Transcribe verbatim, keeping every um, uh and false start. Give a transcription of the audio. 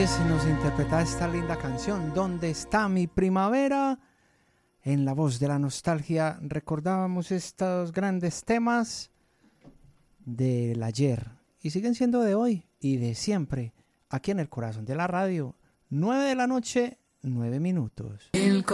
Nos interpreta esta linda canción, ¿Dónde está mi primavera? En la voz de la nostalgia recordábamos estos grandes temas del ayer y siguen siendo de hoy y de siempre, aquí en el corazón de la radio, nueve de la noche, nueve minutos. El